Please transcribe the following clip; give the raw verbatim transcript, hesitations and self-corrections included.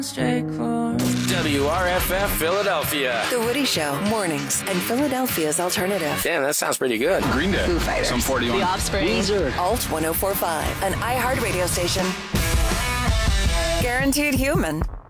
W R F F Philadelphia. The Woody Show, mornings, and Philadelphia's alternative. Damn, that sounds pretty good. Green Day. Foo Fighters. Some forty-one. The Offspring. Weezer. Alt one oh four point five, an iHeart radio station. Guaranteed human.